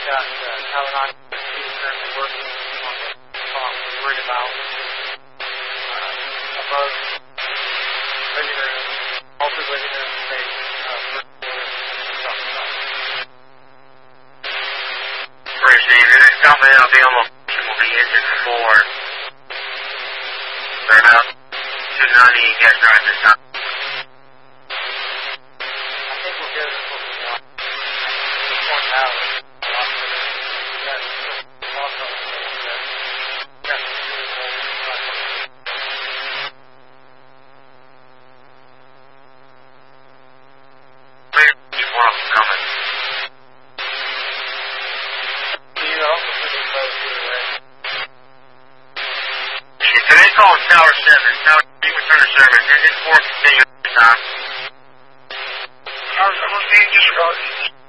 got Kavanagh currently working on the song we're worried about. Above regular, altered regular space, Steve, the next company I'll be on location will be engine 4. They're about 290 gas drive this time. I think we're good with what we got. Just point out Keep one of them coming. you're also pretty close to the way. Today's call is Tower 7. Tower 7, return to service. Engine 4 continue this time. Tower 7, disregard.